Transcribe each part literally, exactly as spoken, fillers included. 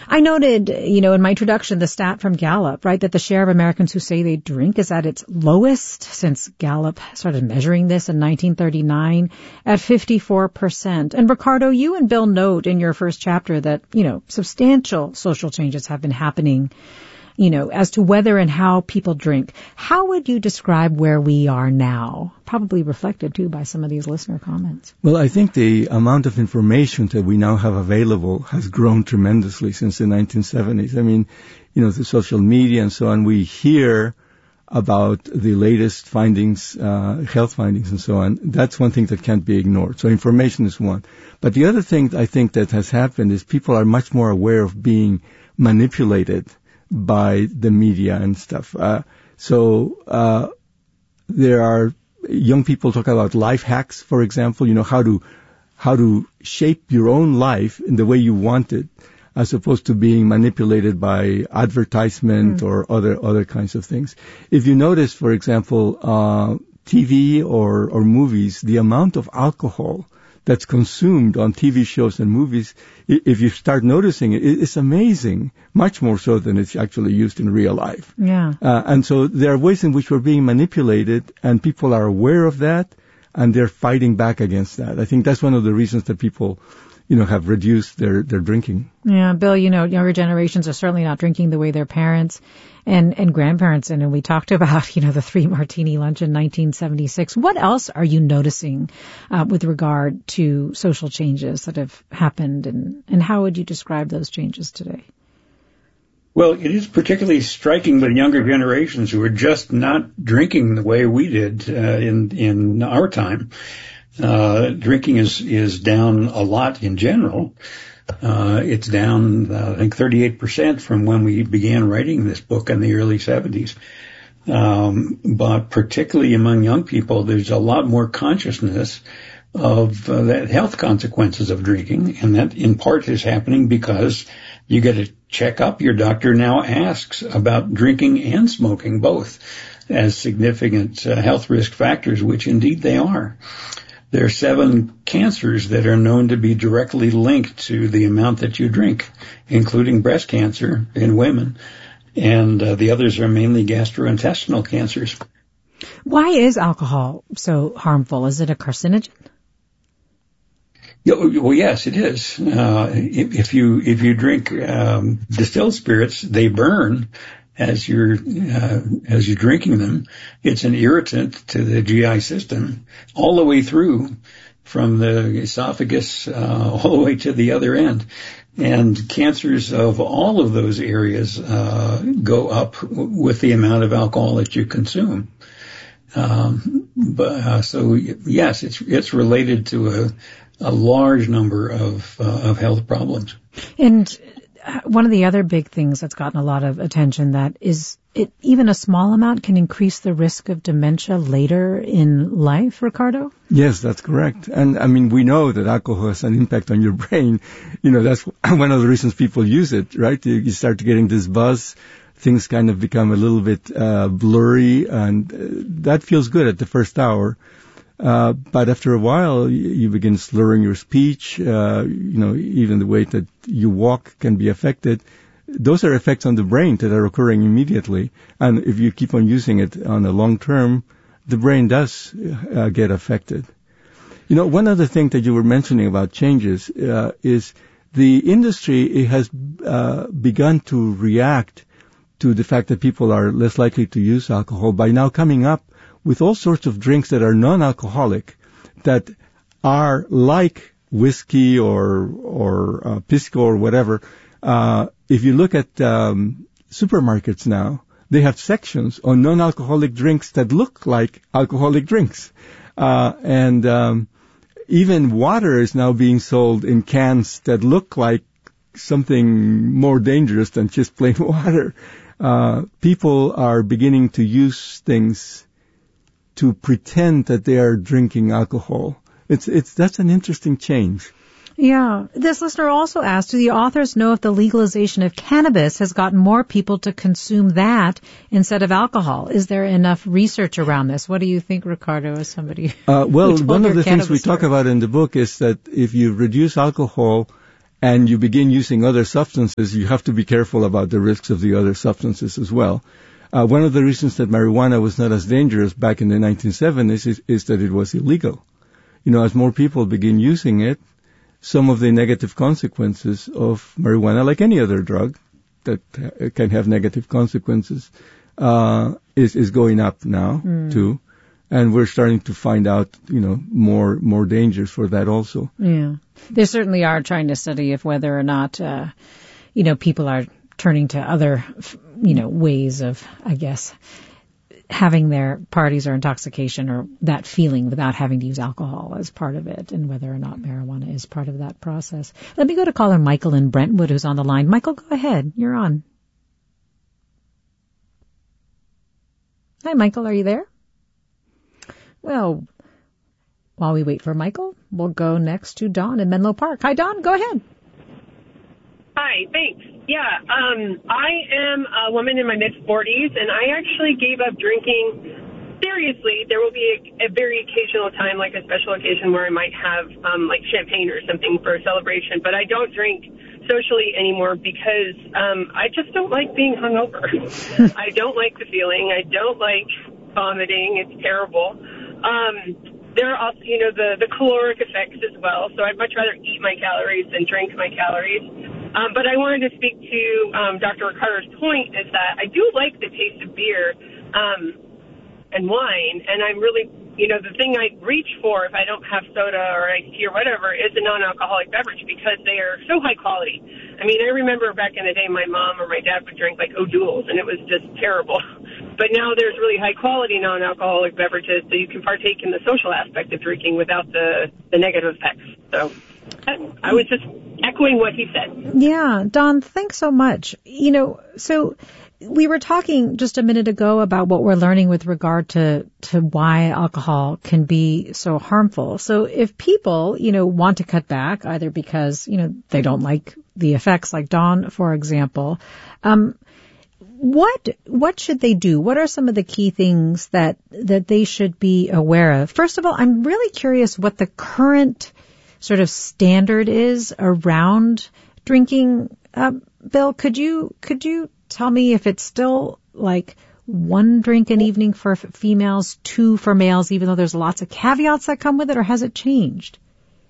I noted, you know, in my introduction, the stat from Gallup, right, that the share of Americans who say they drink is at its lowest since Gallup started measuring this in nineteen thirty-nine at fifty-four percent. And Ricardo, you and Bill note in your first chapter that, you know, substantial social changes have been happening, you know, as to whether and how people drink. How would you describe where we are now? Probably reflected, too, by some of these listener comments. Well, I think the amount of information that we now have available has grown tremendously since the nineteen seventies. I mean, you know, the social media and so on, we hear about the latest findings, uh, health findings and so on. That's one thing that can't be ignored. So information is one. But the other thing I think that has happened is people are much more aware of being manipulated by the media and stuff. Uh, so, uh, there are young people talk about life hacks, for example, you know, how to, how to shape your own life in the way you want it, as opposed to being manipulated by advertisement mm. or other, other kinds of things. If you notice, for example, uh, T V or, or movies, the amount of alcohol that's consumed on T V shows and movies, if you start noticing it, it's amazing, much more so than it's actually used in real life. Yeah. Uh, and so there are ways in which we're being manipulated, and people are aware of that, and they're fighting back against that. I think that's one of the reasons that people, you know, have reduced their, their drinking. Yeah, Bill, you know, younger generations are certainly not drinking the way their parents and, and grandparents, and, and we talked about, you know, the three martini lunch in nineteen seventy-six. What else are you noticing uh, with regard to social changes that have happened, and, and how would you describe those changes today? Well, it is particularly striking with younger generations who are just not drinking the way we did uh, in in our time. Uh, drinking is is down a lot in general. Uh, it's down, uh, I think, thirty-eight percent from when we began writing this book in the early seventies. Um, but particularly among young people, there's a lot more consciousness of uh, the health consequences of drinking, and that in part is happening because you get a checkup. Your doctor now asks about drinking and smoking both as significant uh, health risk factors, which indeed they are. There are seven cancers that are known to be directly linked to the amount that you drink, including breast cancer in women, and uh, the others are mainly gastrointestinal cancers. Why is alcohol so harmful? Is it a carcinogen? Yeah, well, yes, it is. Uh, if, if you if you drink um, distilled spirits, they burn as you're uh, as you're drinking them. It's an irritant to the G I system all the way through, from the esophagus uh, all the way to the other end. And cancers of all of those areas uh, go up w- with the amount of alcohol that you consume. Um, but uh, so yes, it's it's related to a a large number of uh, of health problems. And one of the other big things that's gotten a lot of attention, that is, it even a small amount can increase the risk of dementia later in life, Ricardo? Yes, that's correct. And I mean, we know that alcohol has an impact on your brain. You know, that's one of the reasons people use it, right? You, you start getting this buzz. Things kind of become a little bit uh, blurry, and uh, that feels good at the first hour. Uh, but after a while, you, you begin slurring your speech. Uh, you know, even the way that you walk can be affected. Those are effects on the brain that are occurring immediately. And if you keep on using it on a long term, the brain does uh, get affected. You know, one other thing that you were mentioning about changes uh, is the industry it has uh, begun to react to the fact that people are less likely to use alcohol by now coming up with all sorts of drinks that are non-alcoholic, that are like whiskey or or uh, pisco or whatever. Uh, if you look at um, supermarkets now, they have sections on non-alcoholic drinks that look like alcoholic drinks. Uh, and um, even water is now being sold in cans that look like something more dangerous than just plain water. Uh, people are beginning to use things to pretend that they are drinking alcohol. It's, it's, that's an interesting change. Yeah. This listener also asked, do the authors know if the legalization of cannabis has gotten more people to consume that instead of alcohol? Is there enough research around this? What do you think, Ricardo, as somebody uh, well, who told one of the things we story? talk about in the book is that if you reduce alcohol and you begin using other substances, you have to be careful about the risks of the other substances as well. Uh, one of the reasons that marijuana was not as dangerous back in the nineteen seventies is, is that it was illegal. You know, as more people begin using it, some of the negative consequences of marijuana, like any other drug that uh, can have negative consequences, uh, is, is going up now, mm. too. And we're starting to find out, you know, more more dangers for that also. Yeah. They certainly are trying to study if whether or not, uh, you know, people are turning to other, you know, ways of, I guess, having their parties or intoxication or that feeling without having to use alcohol as part of it, and whether or not marijuana is part of that process. Let me go to caller Michael in Brentwood, who's on the line. Michael, go ahead. You're on. Hi, Michael. Are you there? Well, while we wait for Michael, we'll go next to Dawn in Menlo Park. Hi, Dawn. Go ahead. Hi, thanks. Yeah, um, I am a woman in my mid-forties, and I actually gave up drinking seriously. There will be a, a very occasional time, like a special occasion, where I might have, um, like, champagne or something for a celebration, but I don't drink socially anymore because um, I just don't like being hungover. I don't like the feeling. I don't like vomiting. It's terrible. Um, there are also, you know, the, the caloric effects as well, so I'd much rather eat my calories than drink my calories. Um, but I wanted to speak to um, Doctor Ricardo's point is that I do like the taste of beer um, and wine, and I'm really, you know, the thing I reach for if I don't have soda or iced tea or whatever is a non-alcoholic beverage because they are so high quality. I mean, I remember back in the day my mom or my dad would drink like O'Doul's, and it was just terrible. But now there's really high-quality non-alcoholic beverages, so you can partake in the social aspect of drinking without the, the negative effects. So I was just echoing what he said. Yeah, Dawn, thanks so much. You know, so we were talking just a minute ago about what we're learning with regard to, to why alcohol can be so harmful. So if people, you know, want to cut back, either because, you know, they don't like the effects, like Dawn, for example, um, What what should they do? What are some of the key things that that they should be aware of? First of all, I'm really curious what the current sort of standard is around drinking. Uh, Bill, could you could you tell me if it's still like one drink an evening for f- females, two for males, even though there's lots of caveats that come with it, or has it changed?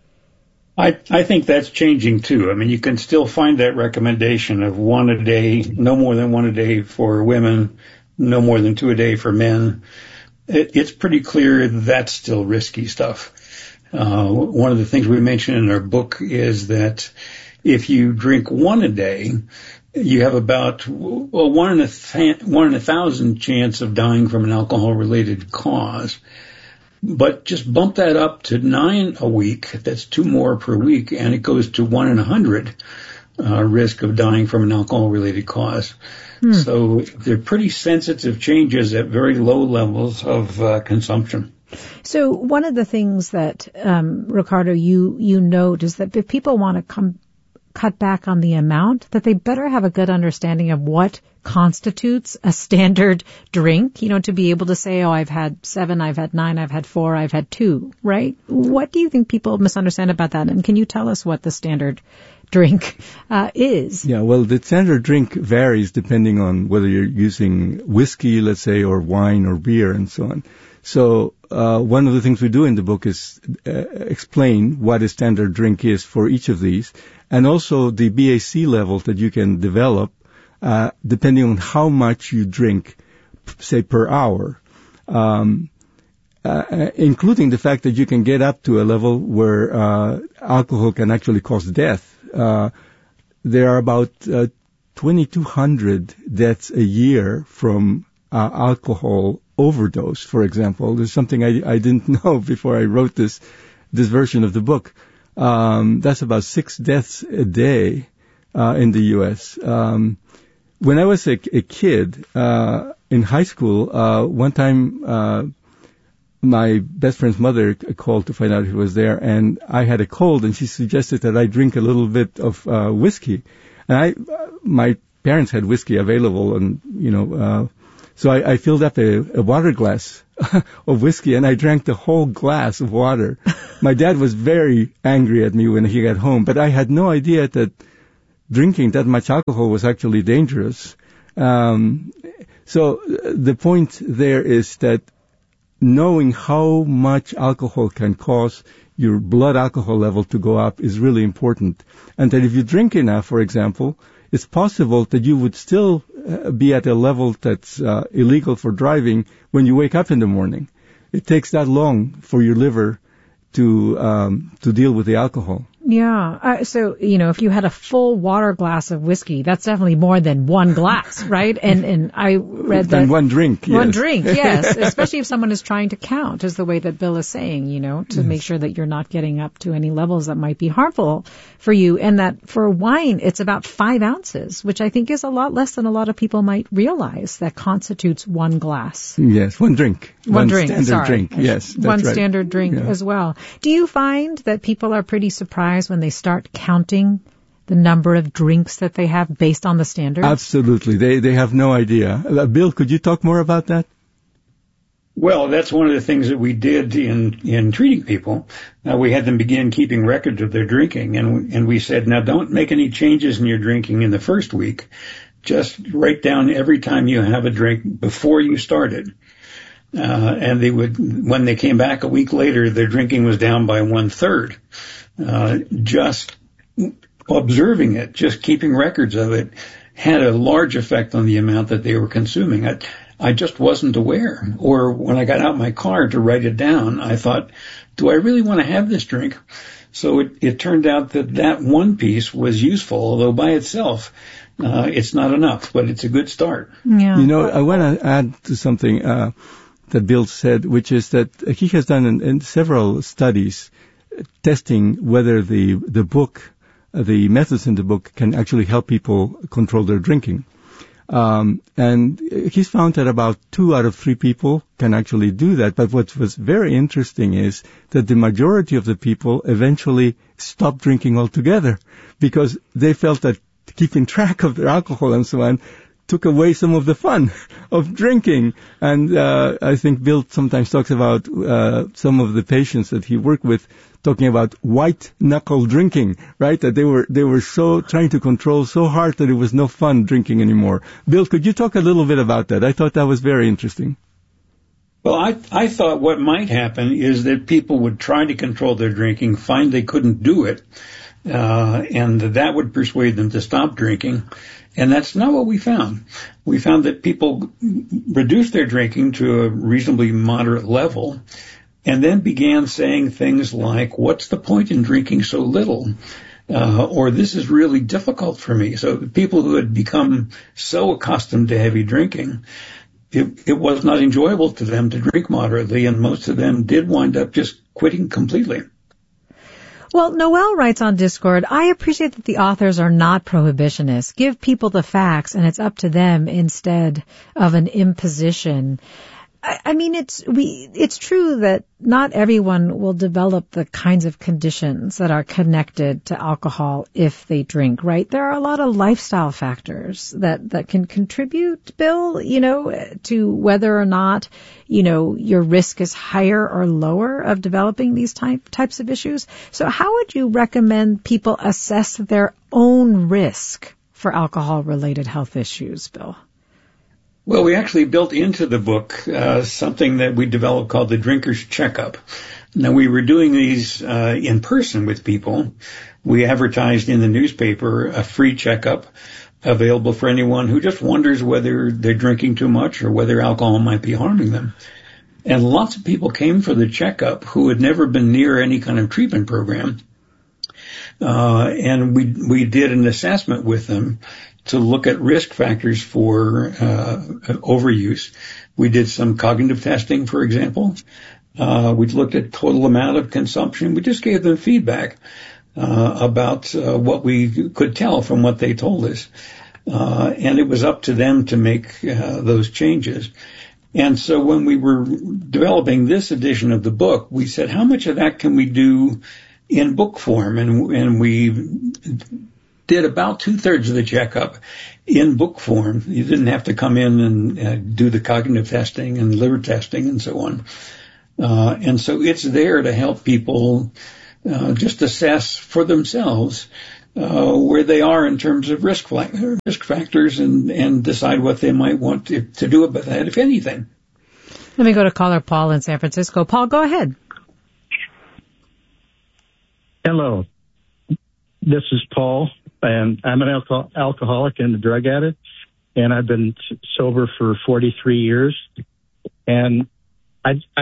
I, I think that's changing too. I mean, you can still find that recommendation of one a day, no more than one a day for women, no more than two a day for men. It, it's pretty clear that's still risky stuff. Uh, one of the things we mentioned in our book is that if you drink one a day, you have about well, one in a th- one in a thousand chance of dying from an alcohol-related cause. But just bump that up to nine a week. That's two more per week, and it goes to one in a hundred uh, risk of dying from an alcohol-related cause. Hmm. So they're pretty sensitive changes at very low levels of uh, consumption. So one of the things that um, Ricardo, you you note is that if people want to come cut back on the amount, that they better have a good understanding of what constitutes a standard drink, you know, to be able to say, oh, I've had seven, I've had nine, I've had four, I've had two, right? What do you think people misunderstand about that? And can you tell us what the standard drink uh, is? Yeah, well, the standard drink varies depending on whether you're using whiskey, let's say, or wine or beer and so on. So uh, one of the things we do in the book is uh, explain what a standard drink is for each of these, and also the B A C levels that you can develop uh, depending on how much you drink, say, per hour, um, uh, including the fact that you can get up to a level where uh, alcohol can actually cause death. Uh, there are about uh, twenty-two hundred deaths a year from uh, alcohol overdose, for example. There's something I, I didn't know before I wrote this this version of the book. Um, that's about six deaths a day uh, in the U S. Um, when I was a, a kid uh, in high school, uh, one time uh, my best friend's mother called to find out he was there, and I had a cold, and she suggested that I drink a little bit of uh, whiskey. And I, my parents had whiskey available, and you know. Uh, So I, I filled up a, a water glass of whiskey, and I drank the whole glass of water. My dad was very angry at me when he got home, but I had no idea that drinking that much alcohol was actually dangerous. Um, so the point there is that knowing how much alcohol can cause your blood alcohol level to go up is really important. And that if you drink enough, for example, it's possible that you would still uh, be at a level that's uh, illegal for driving when you wake up in the morning. It takes that long for your liver to um, to deal with the alcohol. Yeah. Uh, so, you know, if you had a full water glass of whiskey, that's definitely more than one glass, right? And and I read that. And one drink, yes. One drink, yes. Especially if someone is trying to count, is the way that Bill is saying, you know, to yes. make sure that you're not getting up to any levels that might be harmful for you. And that for wine, it's about five ounces, which I think is a lot less than a lot of people might realize that constitutes one glass. Yes, one drink. One, one drink, standard sorry. drink, yes. That's one right. standard drink yeah. as well. Do you find that people are pretty surprised when they start counting the number of drinks that they have based on the standard? Absolutely. They they have no idea. Uh, Bill, could you talk more about that? Well, that's one of the things that we did in, in treating people. Uh, we had them begin keeping records of their drinking, and, and we said, now don't make any changes in your drinking in the first week. Just write down every time you have a drink before you started. Uh, and they would, when they came back a week later, their drinking was down by one third. Uh, just observing it, just keeping records of it, had a large effect on the amount that they were consuming. I, I just wasn't aware. Or when I got out my car to write it down, I thought, do I really want to have this drink? So it, it turned out that that one piece was useful, although by itself, uh, it's not enough, but it's a good start. Yeah. You know, I want to add to something, uh, that Bill said, which is that he has done in, in several studies testing whether the the book, the methods in the book can actually help people control their drinking. Um, and he's found that about two out of three people can actually do that. But what was very interesting is that the majority of the people eventually stopped drinking altogether because they felt that keeping track of their alcohol and so on took away some of the fun of drinking. And uh, I think Bill sometimes talks about uh, some of the patients that he worked with talking about white knuckle drinking, right? That they were they were so trying to control so hard that it was no fun drinking anymore. Bill, could you talk a little bit about that? I thought that was very interesting. Well, I I thought what might happen is that people would try to control their drinking, find they couldn't do it, uh, and that would persuade them to stop drinking. And that's not what we found. We found that people reduced their drinking to a reasonably moderate level and then began saying things like, what's the point in drinking so little? Uh, or this is really difficult for me. So people who had become so accustomed to heavy drinking, it, it was not enjoyable to them to drink moderately, and most of them did wind up just quitting completely. Well, Noel writes on Discord, I appreciate that the authors are not prohibitionists. Give people the facts, and it's up to them instead of an imposition. I, I mean, it's we. It's true that not everyone will develop the kinds of conditions that are connected to alcohol if they drink, right? There are a lot of lifestyle factors that, that can contribute, Bill, you know, to whether or not, you know, your risk is higher or lower of developing these type, types of issues. So how would you recommend people assess their own risk for alcohol-related health issues, Bill? Well, we actually built into the book uh, something that we developed called the Drinker's Checkup. Now, we were doing these uh, in person with people. We advertised in the newspaper a free checkup available for anyone who just wonders whether they're drinking too much or whether alcohol might be harming them. And lots of people came for the checkup who had never been near any kind of treatment program. Uh, and we we did an assessment with them to look at risk factors for uh, overuse. We did some cognitive testing, for example. Uh, we looked at total amount of consumption. We just gave them feedback uh, about uh, what we could tell from what they told us. Uh, and it was up to them to make uh, those changes. And so when we were developing this edition of the book, we said, how much of that can we do in book form? And, and we did about two-thirds of the checkup in book form. You didn't have to come in and uh, do the cognitive testing and liver testing and so on. Uh, and so it's there to help people uh, just assess for themselves uh, where they are in terms of risk, risk factors and, and decide what they might want to, to do about that, if anything. Let me go to caller Paul in San Francisco. Paul, go ahead. Hello. This is Paul, and I'm an alcohol- alcoholic and a drug addict, and I've been sober for forty-three years. And I, I,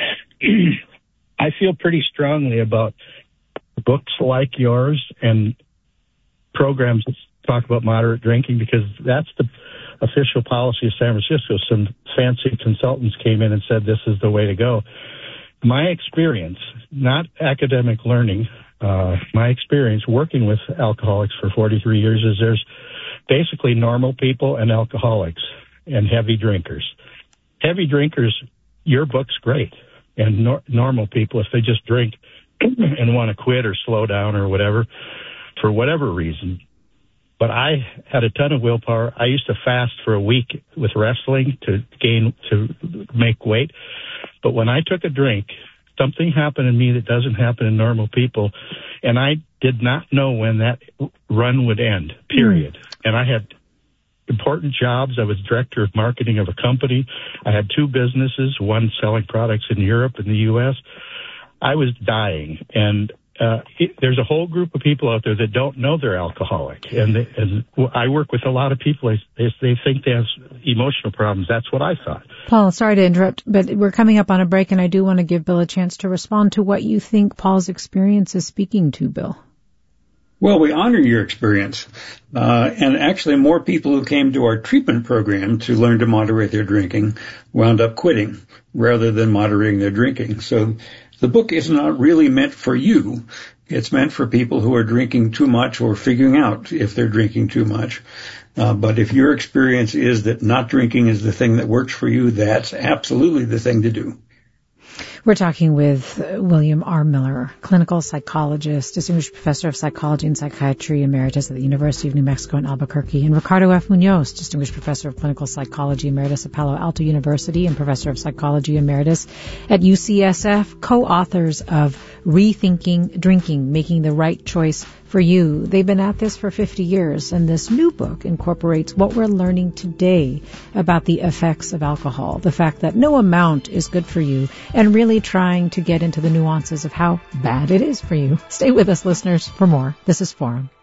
I feel pretty strongly about books like yours and programs that talk about moderate drinking, because that's the official policy of San Francisco. Some fancy consultants came in and said this is the way to go. My experience, not academic learning, uh, my experience working with alcoholics for forty-three years is there's basically normal people and alcoholics and heavy drinkers. Heavy drinkers, your book's great. And nor- normal people, if they just drink and want to quit or slow down or whatever, for whatever reason. But I had a ton of willpower. I used to fast for a week with wrestling to gain, to make weight. But when I took a drink, something happened in me that doesn't happen in normal people. And I did not know when that run would end, period. Mm. And I had important jobs. I was director of marketing of a company. I had two businesses, one selling products in Europe and the U S. I was dying. And uh, it, there's a whole group of people out there that don't know they're alcoholic. And, they, and I work with a lot of people. They, they think they have emotional problems. That's what I thought. Paul, sorry to interrupt, but we're coming up on a break, and I do want to give Bill a chance to respond to what you think Paul's experience is speaking to, Bill. Well, we honor your experience. Uh, and actually more people who came to our treatment program to learn to moderate their drinking wound up quitting rather than moderating their drinking. So the book is not really meant for you. It's meant for people who are drinking too much or figuring out if they're drinking too much. Uh, but if your experience is that not drinking is the thing that works for you, that's absolutely the thing to do. We're talking with William R. Miller, clinical psychologist, distinguished professor of psychology and psychiatry emeritus at the University of New Mexico in Albuquerque, and Ricardo F. Munoz, distinguished professor of clinical psychology emeritus at Palo Alto University and professor of psychology emeritus at U C S F, co-authors of Rethinking Drinking, Making the Right Choice for You. They've been at this for fifty years, and this new book incorporates what we're learning today about the effects of alcohol, the fact that no amount is good for you, and really trying to get into the nuances of how bad it is for you. Stay with us, listeners, for more. This is Forum.